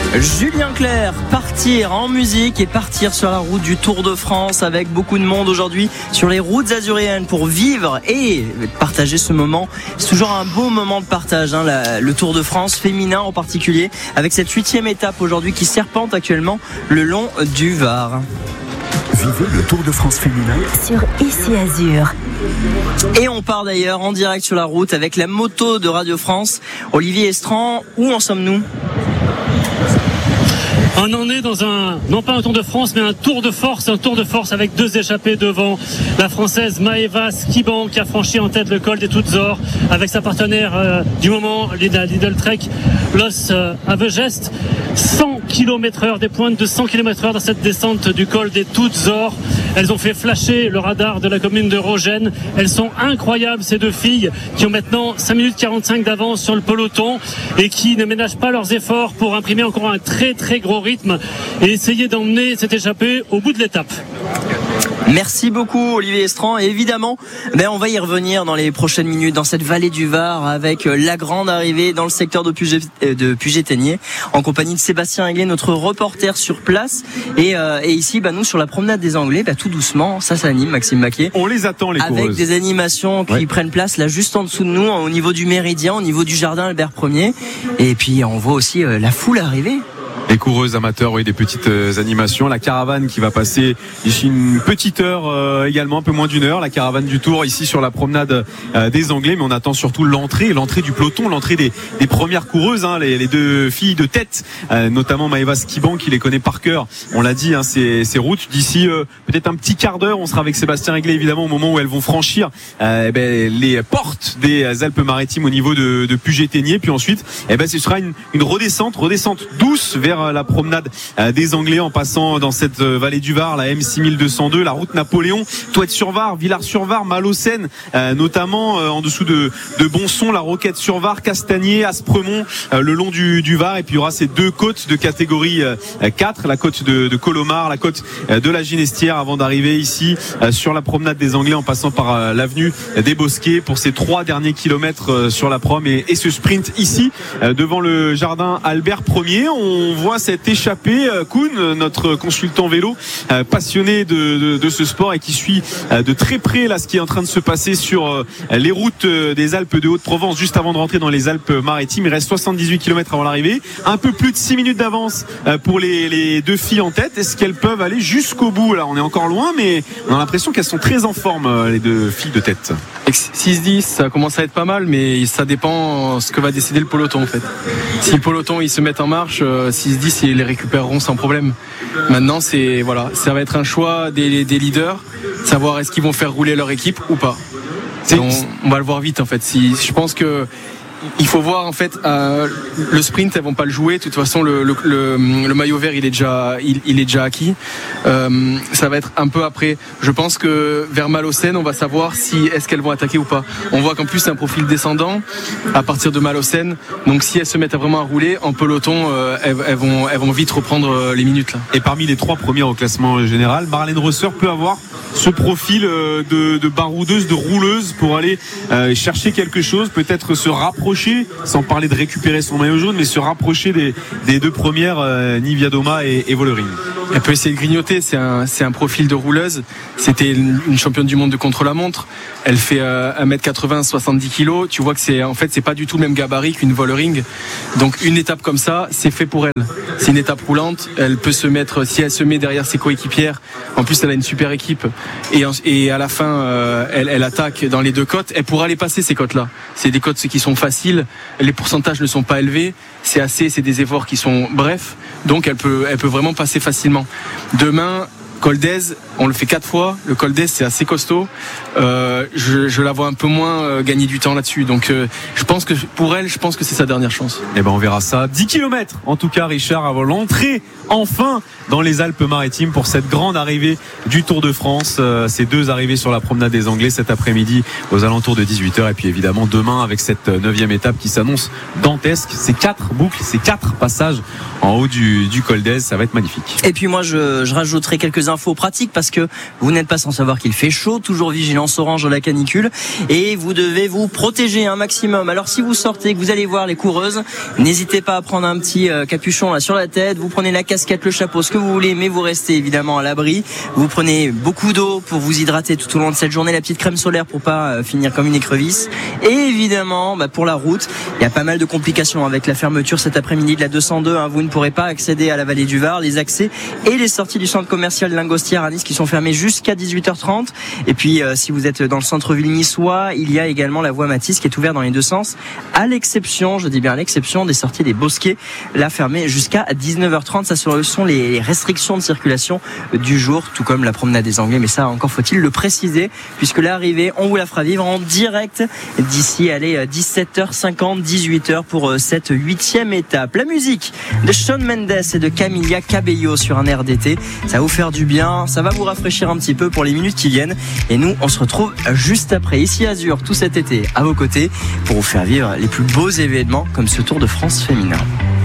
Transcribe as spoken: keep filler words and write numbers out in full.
Julien Clerc, partir en musique et partir sur la route du Tour de France avec beaucoup de monde aujourd'hui sur les routes azuréennes pour vivre et partager ce moment. C'est toujours un beau moment de partage, hein, la, le Tour de France féminin en particulier, avec cette huitième étape aujourd'hui qui serpente actuellement le long du Var. Vivez le Tour de France féminin sur Ici Azur. Et on part d'ailleurs en direct sur la route avec la moto de Radio France. Olivier Estran, où en sommes-nous ? On en est dans un, non pas un Tour de France, mais un tour de force, un tour de force avec deux échappées devant. La Française Maëva Skiban qui a franchi en tête le col des Toutes Ors avec sa partenaire euh, du moment, Lidl Trek, Los euh, Avegest. cent kilomètres heure, des pointes de cent kilomètres heure dans cette descente du col des Toutes Ors. Elles ont fait flasher le radar de la commune de Rogène. Elles sont incroyables, ces deux filles, qui ont maintenant cinq minutes quarante-cinq d'avance sur le peloton et qui ne ménagent pas leurs efforts pour imprimer encore un très très gros rythme et essayer d'emmener cette échappée au bout de l'étape. Merci beaucoup Olivier Estran, et évidemment ben, on va y revenir dans les prochaines minutes dans cette vallée du Var avec la grande arrivée dans le secteur de, Puget, de Puget-Théniers en compagnie de Sébastien Anglais, notre reporter sur place, et, euh, et ici ben, nous sur la promenade des Anglais, ben, tout doucement ça s'anime, Maxime Maquet. On les attend les coureuses. Avec des animations qui ouais. prennent place là juste en dessous de nous, au niveau du Méridien, au niveau du jardin Albert Ier, et puis on voit aussi euh, la foule arriver. Les coureuses amateurs, oui, des petites euh, animations. La caravane qui va passer ici une petite heure euh, également, un peu moins d'une heure. La caravane du Tour ici sur la promenade euh, des Anglais. Mais on attend surtout l'entrée, l'entrée du peloton, l'entrée des, des premières coureuses, hein, les, les deux filles de tête, euh, notamment Maëva Skiban qui les connaît par cœur. On l'a dit, hein, ces, ces routes d'ici euh, peut-être un petit quart d'heure. On sera avec Sébastien Anglais évidemment au moment où elles vont franchir euh, eh ben, les portes des Alpes-Maritimes au niveau de, de Puget-Théniers. Puis ensuite, eh ben, ce sera une, une redescente, redescente douce vers la promenade des Anglais en passant dans cette vallée du Var, la M six mille deux cent deux, la route Napoléon, Touette-sur-Var, Villars-sur-Var, Malaucène, euh, notamment euh, en dessous de, de Bonson, la Roquette-sur-Var, Castagnier, Aspremont, euh, le long du, du Var. Et puis il y aura ces deux côtes de catégorie euh, quatre, la côte de, de Colomar, la côte euh, de la Ginestière, avant d'arriver ici euh, sur la promenade des Anglais en passant par euh, l'avenue des Bosquets pour ces trois derniers kilomètres euh, sur la prom et, et ce sprint ici euh, devant le jardin Albert Ier. On voit cette échappée, Koun, notre consultant vélo euh, passionné de, de, de ce sport et qui suit euh, de très près là ce qui est en train de se passer sur euh, les routes euh, des Alpes de Haute-Provence juste avant de rentrer dans les Alpes-Maritimes. Il reste soixante-dix-huit kilomètres avant l'arrivée, un peu plus de six minutes d'avance euh, pour les, les deux filles en tête. Est-ce qu'elles peuvent aller jusqu'au bout? Là on est encore loin, mais on a l'impression qu'elles sont très en forme, euh, les deux filles de tête. six dix, ça commence à être pas mal, mais ça dépend ce que va décider le peloton en fait. Si le peloton il se met en marche, euh, six dix ils les récupéreront sans problème. Maintenant c'est voilà, ça va être un choix des, des leaders, savoir est-ce qu'ils vont faire rouler leur équipe ou pas. On, on va le voir vite en fait. Si je pense que il faut voir en fait euh, le sprint, elles vont pas le jouer. De toute façon, le, le, le, le maillot vert, il est déjà, il, il est déjà acquis. Euh, ça va être un peu après. Je pense que vers Malaucène, on va savoir si est-ce qu'elles vont attaquer ou pas. On voit qu'en plus c'est un profil descendant à partir de Malaucène. Donc si elles se mettent à vraiment à rouler en peloton, euh, elles, elles vont, elles vont vite reprendre les minutes là. Et parmi les trois premières au classement général, Marlène Rosser peut avoir ce profil de, de baroudeuse, de rouleuse pour aller euh, chercher quelque chose, peut-être se rapprocher. Sans parler de récupérer son maillot jaune, mais se rapprocher des, des deux premières, euh, Nivia Doma et, et Vollering. Elle peut essayer de grignoter, c'est un, c'est un profil de rouleuse. C'était une, une championne du monde de contre-la-montre. Elle fait euh, un mètre quatre-vingts, soixante-dix kilos. Tu vois que c'est, en fait, c'est pas du tout le même gabarit qu'une Vollering. Donc une étape comme ça, c'est fait pour elle. C'est une étape roulante. Elle peut se mettre, si elle se met derrière ses coéquipières, en plus elle a une super équipe. Et, et à la fin, euh, elle, elle attaque dans les deux côtes. Elle pourra les passer ces côtes-là. C'est des côtes qui sont faciles. Les pourcentages ne sont pas élevés. C'est assez, c'est des efforts qui sont brefs. Donc elle peut, elle peut vraiment passer facilement. Demain, Col d'Èze, on le fait quatre fois. Le Col d'Èze, c'est assez costaud. Euh, je, je la vois un peu moins euh, gagner du temps là-dessus. Donc, euh, je pense que pour elle, je pense que c'est sa dernière chance. Eh ben, on verra ça. dix kilomètres, en tout cas, Richard, avant l'entrée, enfin, dans les Alpes-Maritimes pour cette grande arrivée du Tour de France. Euh, ces deux arrivées sur la promenade des Anglais cet après-midi aux alentours de dix-huit heures. Et puis, évidemment, demain, avec cette neuvième étape qui s'annonce dantesque. C'est quatre boucle. C'est quatre passages en haut du, du col d'Ez. Ça va être magnifique. Et puis moi, je, je rajouterai quelques infos pratiques parce que vous n'êtes pas sans savoir qu'il fait chaud. Toujours vigilance orange de la canicule. Et vous devez vous protéger un maximum. Alors si vous sortez, que vous allez voir les coureuses, n'hésitez pas à prendre un petit euh, capuchon là sur la tête. Vous prenez la casquette, le chapeau, ce que vous voulez, mais vous restez évidemment à l'abri. Vous prenez beaucoup d'eau pour vous hydrater tout au long de cette journée. La petite crème solaire pour pas euh, finir comme une écrevisse. Et évidemment, bah, pour la route, il y a pas mal de complications avec la fermeture cet après-midi de la deux cent deux. Hein. Vous ne pourrez pas accéder à la vallée du Var. Les accès et les sorties du centre commercial de Lingostière à Nice qui sont fermées jusqu'à dix-huit heures trente. Et puis, euh, si vous êtes dans le centre-ville niçois, il y a également la voie Matisse qui est ouverte dans les deux sens, à l'exception, je dis bien à l'exception, des sorties des Bosquets, là fermée jusqu'à dix-neuf heures trente. Ça ce sont les restrictions de circulation du jour, tout comme la promenade des Anglais, mais ça encore faut-il le préciser, puisque l'arrivée, on vous la fera vivre en direct d'ici, allez, dix-sept heures cinquante, dix-huit heures pour cette huitième étape. La musique de Shawn Mendes et de Camila Cabello sur un air d'été, ça va vous faire du bien, ça va vous rafraîchir un petit peu pour les minutes qui viennent, et nous on se retrouve juste après ici à Azur tout cet été à vos côtés pour vous faire vivre les plus beaux événements comme ce Tour de France féminin.